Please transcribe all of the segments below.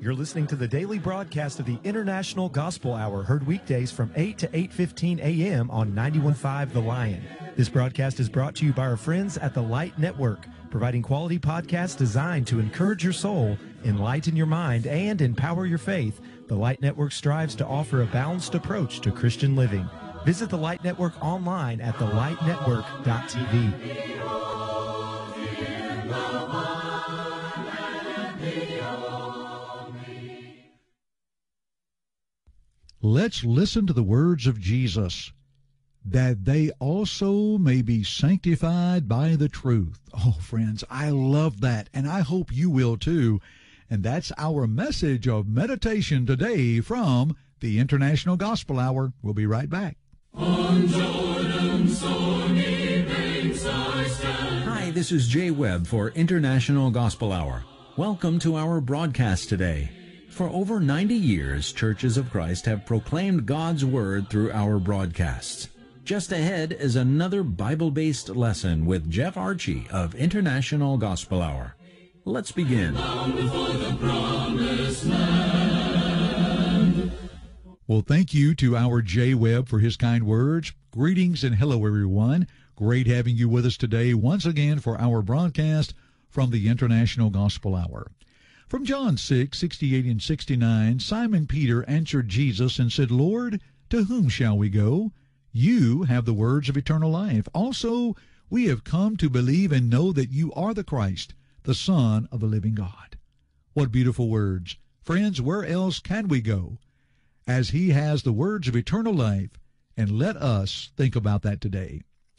You're listening to the daily broadcast of the International Gospel Hour, heard weekdays from 8 to 8:15 a.m. on 91.5 The Lion. This broadcast is brought to you by our friends at the Light Network, providing quality podcasts designed to encourage your soul, enlighten your mind, and empower your faith. The Light Network strives to offer a balanced approach to Christian living. Visit the Light Network online at thelightnetwork.tv. Let's listen to the words of Jesus, that they also may be sanctified by the truth. Oh, friends, I love that, and I hope you will too. And that's our message of meditation today from the International Gospel Hour. We'll be right back. On Jordan's stormy banks I stand. Hi, this is Jay Webb for International Gospel Hour. Welcome to our broadcast today. For over 90 years, Churches of Christ have proclaimed God's Word through our broadcasts. Just ahead is another Bible-based lesson with Jeff Archie of International Gospel Hour. Let's begin. Well, thank you to our Jay Webb for his kind words. Greetings and hello, everyone. Great having you with us today once again for our broadcast from the International Gospel Hour. From John 6:68 and 69, Simon Peter answered Jesus and said, Lord, to whom shall we go? You have the words of eternal life. Also, we have come to believe and know that you are the Christ, the Son of the living God. What beautiful words. Friends, where else can we go? As he has the words of eternal life, and let us think about that today.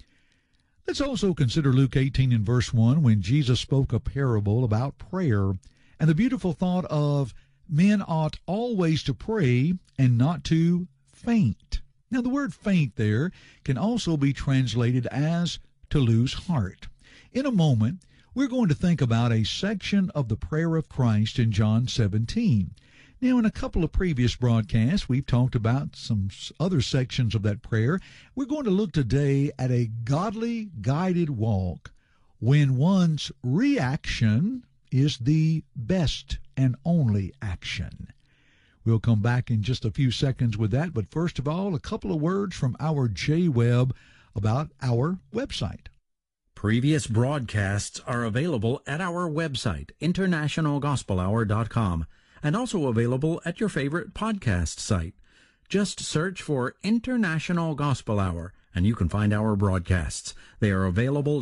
Let's also consider Luke 18 and verse 1 when Jesus spoke a parable about prayer and the beautiful thought of men ought always to pray and not to faint. Now, the word faint there can also be translated as to lose heart. In a moment, we're going to think about a section of the prayer of Christ in John 17. Now, in a couple of previous broadcasts, we've talked about some other sections of that prayer. We're going to look today at a godly guided walk when one's reaction is the best and only action. We'll come back in just a few seconds with that, but first of all, a couple of words from our Jay Webb about our website. Previous broadcasts are available at our website, internationalgospelhour.com, and also available at your favorite podcast site. Just search for International Gospel Hour, and you can find our broadcasts. They are available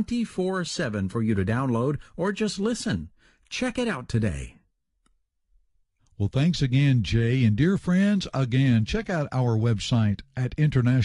24/7 for you to download or just listen. Check it out today. Well, thanks again, Jay. And dear friends, again, check out our website at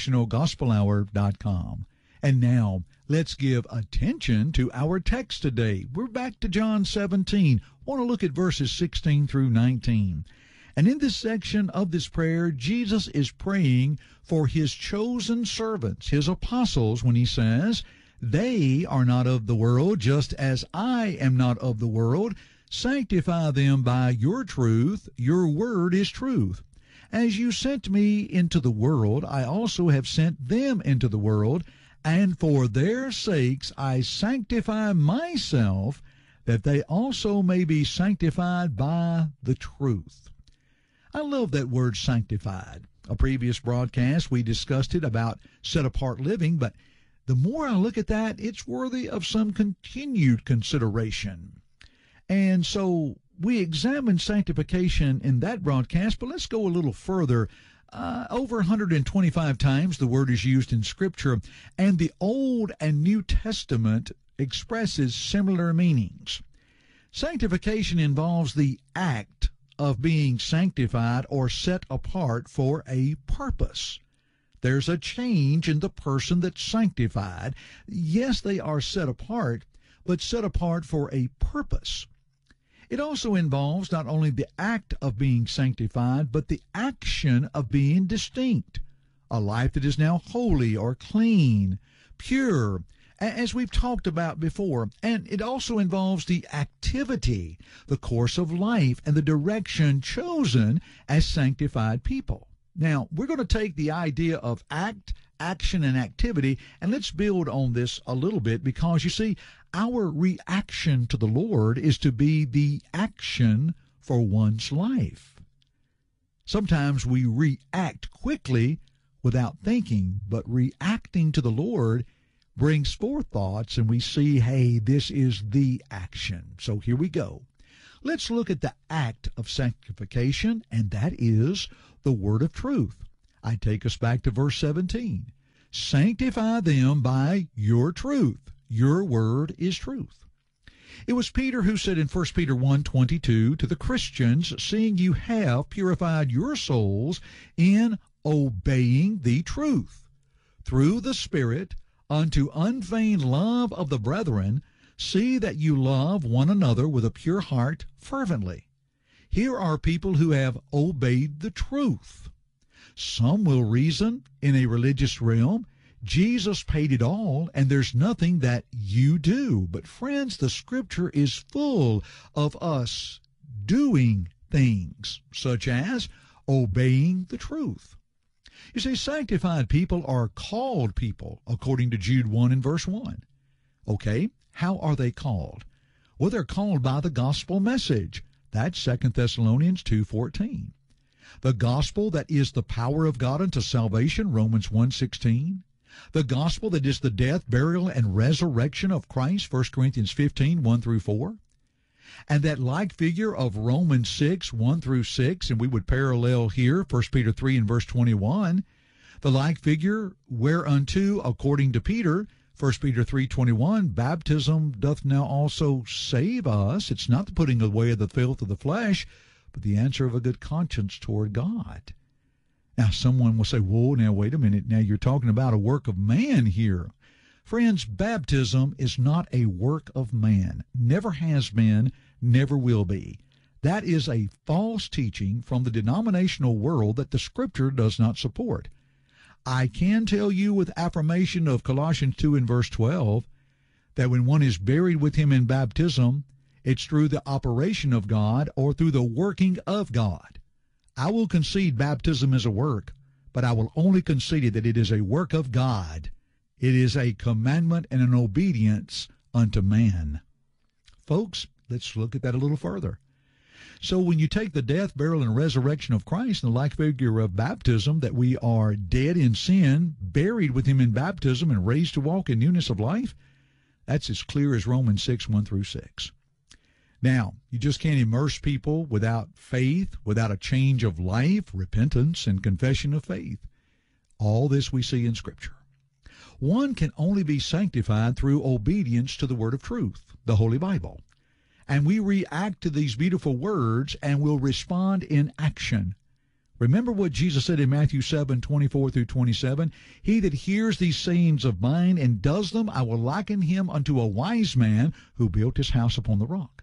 internationalgospelhour.com. And now, let's give attention to our text today. We're back to John 17. Want to look at verses 16 through 19. And in this section of this prayer, Jesus is praying for his chosen servants, his apostles, when he says, they are not of the world, just as I am not of the world. Sanctify them by your truth. Your word is truth. As you sent me into the world, I also have sent them into the world, and for their sakes I sanctify myself, that they also may be sanctified by the truth. I love that word sanctified. A previous broadcast, we discussed it about set-apart living, but the more I look at that, it's worthy of some continued consideration. And so we examined sanctification in that broadcast, but let's go a little further. Over 125 times the word is used in Scripture, and the Old and New Testament expresses similar meanings. Sanctification involves the act of being sanctified or set apart for a purpose. There's a change in the person that's sanctified. Yes, they are set apart, but set apart for a purpose. It also involves not only the act of being sanctified, but the action of being distinct, a life that is now holy or clean, pure, as we've talked about before. And it also involves the activity, the course of life, and the direction chosen as sanctified people. Now, we're going to take the idea of action, and activity, and let's build on this a little bit, because, you see, our reaction to the Lord is to be the action for one's life. Sometimes we react quickly without thinking, but reacting to the Lord brings forth thoughts, and we see, hey, this is the action. So here we go. Let's look at the act of sanctification, and that is the word of truth. I take us back to verse 17. Sanctify them by your truth. Your word is truth. It was Peter who said in 1 Peter 1:22 to the Christians, seeing you have purified your souls in obeying the truth, through the Spirit, unto unfeigned love of the brethren, see that you love one another with a pure heart fervently. Here are people who have obeyed the truth. Some will reason in a religious realm, Jesus paid it all, and there's nothing that you do. But friends, the Scripture is full of us doing things, such as obeying the truth. You see, sanctified people are called people, according to Jude 1 and verse 1. Okay, how are they called? Well, they're called by the gospel message. That's 2 Thessalonians 2:14. The gospel that is the power of God unto salvation, Romans 1:16. The gospel that is the death, burial, and resurrection of Christ, 1 Corinthians 15, 1 through 4. And that like figure of Romans 6, 1 through 6, and we would parallel here, 1 Peter 3 and verse 21, the like figure whereunto, according to Peter, 1 Peter 3:21, baptism doth now also save us. It's not the putting away of the filth of the flesh, but the answer of a good conscience toward God. Now, someone will say, whoa, now wait a minute. Now you're talking about a work of man here. Friends, baptism is not a work of man. Never has been, never will be. That is a false teaching from the denominational world that the Scripture does not support. I can tell you with affirmation of Colossians 2 and verse 12 that when one is buried with him in baptism, it's through the operation of God or through the working of God. I will concede baptism is a work, but I will only concede that it is a work of God. It is a commandment and an obedience unto man. Folks, let's look at that a little further. So when you take the death, burial, and resurrection of Christ and the like figure of baptism, that we are dead in sin, buried with him in baptism, and raised to walk in newness of life, that's as clear as Romans 6, 1 through 6. Now, you just can't immerse people without faith, without a change of life, repentance, and confession of faith. All this we see in Scripture. One can only be sanctified through obedience to the Word of truth, the Holy Bible. And we react to these beautiful words and will respond in action. Remember what Jesus said in Matthew 7, 24 through 27? He that hears these sayings of mine and does them, I will liken him unto a wise man who built his house upon the rock.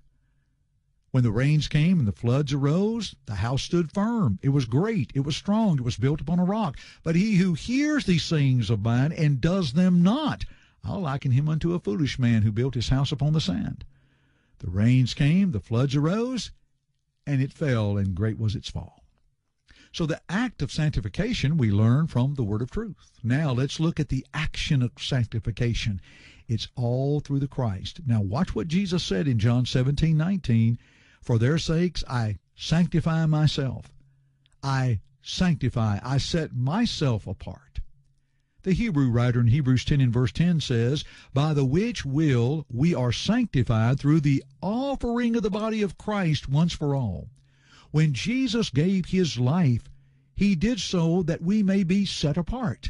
When the rains came and the floods arose, the house stood firm. It was great. It was strong. It was built upon a rock. But he who hears these sayings of mine and does them not, I'll liken him unto a foolish man who built his house upon the sand. The rains came, the floods arose, and it fell, and great was its fall. So the act of sanctification we learn from the Word of truth. Now let's look at the action of sanctification. It's all through the Christ. Now watch what Jesus said in John 17:19. For their sakes I sanctify myself. I sanctify, I set myself apart. The Hebrew writer in Hebrews 10 and verse 10 says, by the which will we are sanctified through the offering of the body of Christ once for all. When Jesus gave his life, he did so that we may be set apart.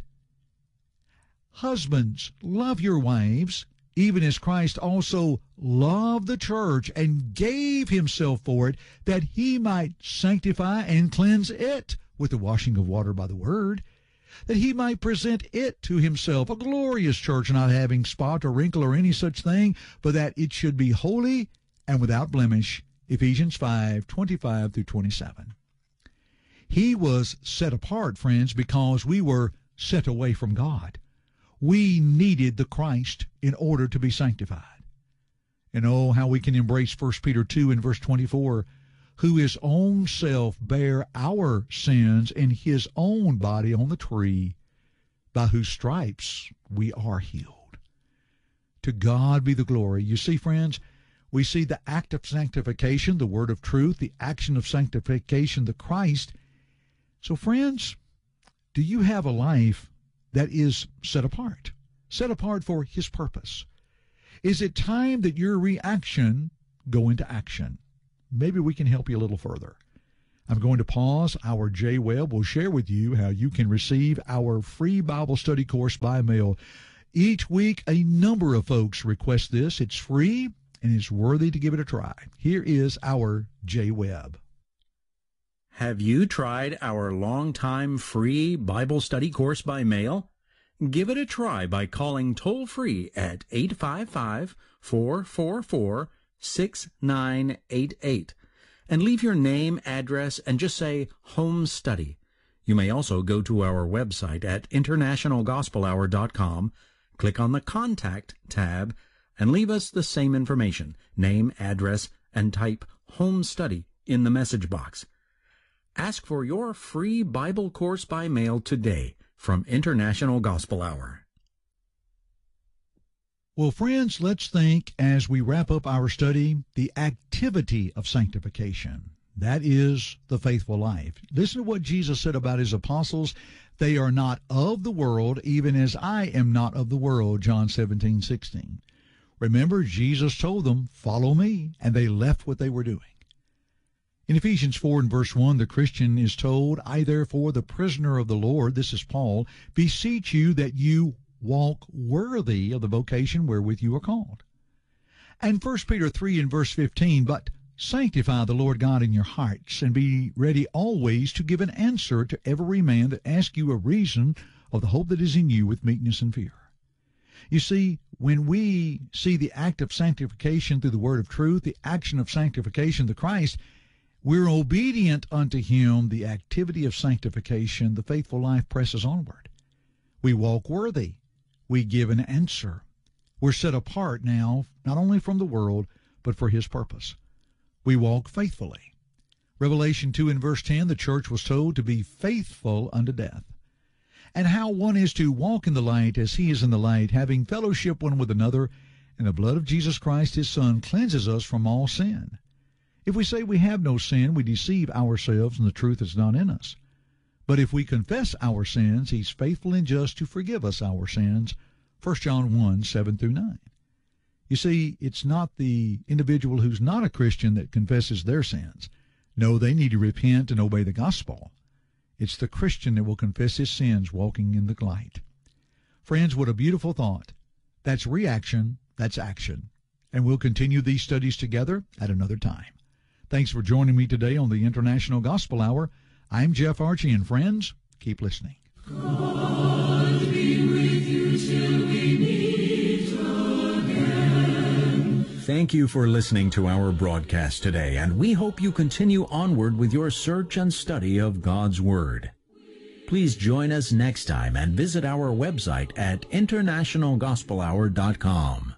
Husbands, love your wives, even as Christ also loved the church and gave himself for it, that he might sanctify and cleanse it with the washing of water by the word, that he might present it to himself, a glorious church, not having spot or wrinkle or any such thing, but that it should be holy and without blemish. Ephesians 5, 25 through 27. He was set apart, friends, because we were set away from God. We needed the Christ in order to be sanctified. And oh, how we can embrace 1 Peter 2 and verse 24, who his own self bare our sins in his own body on the tree, by whose stripes we are healed. To God be the glory. You see, friends, We see the act of sanctification, the word of truth, the action of sanctification, the Christ. So friends, do you have a life that is set apart for His purpose? Is it time that your reaction go into action? Maybe we can help you a little further. I'm going to pause. Our J. Webb will share with you how you can receive our free Bible study course by mail. Each week, a number of folks request this. It's free and it's worthy to give it a try. Here is our J. Webb. Have you tried our long-time free Bible study course by mail? Give it a try by calling toll-free at 855-444-6988 and leave your name, address, and just say Home Study. You may also go to our website at internationalgospelhour.com, click on the Contact tab, and leave us the same information, name, address, and type Home Study in the message box. Ask for your free Bible course by mail today from International Gospel Hour. Well, friends, let's think as we wrap up our study, the activity of sanctification. That is the faithful life. Listen to what Jesus said about His apostles. They are not of the world, even as I am not of the world, John 17:16. Remember, Jesus told them, follow me, and they left what they were doing. In Ephesians 4 and verse 1, the Christian is told, I therefore, the prisoner of the Lord, this is Paul, beseech you that you walk worthy of the vocation wherewith you are called. And 1 Peter 3 and verse 15, but sanctify the Lord God in your hearts, and be ready always to give an answer to every man that asks you a reason of the hope that is in you with meekness and fear. You see, when we see the act of sanctification through the word of truth, the action of sanctification, the Christ, we're obedient unto Him, the activity of sanctification, the faithful life presses onward. We walk worthy. We give an answer. We're set apart now, not only from the world, but for His purpose. We walk faithfully. Revelation 2 and verse 10, the church was told to be faithful unto death. And how one is to walk in the light as He is in the light, having fellowship one with another, and the blood of Jesus Christ His Son cleanses us from all sin. If we say we have no sin, we deceive ourselves, and the truth is not in us. But if we confess our sins, He's faithful and just to forgive us our sins. 1 John 1, 7 through 9. You see, it's not the individual who's not a Christian that confesses their sins. No, they need to repent and obey the gospel. It's the Christian that will confess his sins walking in the light. Friends, what a beautiful thought. That's reaction, that's action. And we'll continue these studies together at another time. Thanks for joining me today on the International Gospel Hour. I'm Jeff Archie, and friends, keep listening. God be with you till we meet again. Thank you for listening to our broadcast today, and we hope you continue onward with your search and study of God's Word. Please join us next time and visit our website at internationalgospelhour.com.